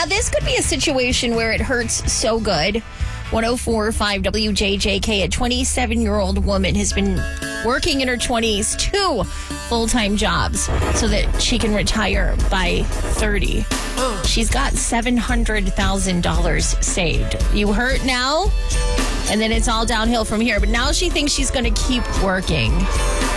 Now, this could be a situation where it hurts so good. 104.5 WJJK, a 27-year-old woman has been working in her 20s, 2 full-time jobs so that she can retire by 30. She's got $700,000 saved. You hurt now? And then it's all downhill from here. But now she thinks she's going to keep working.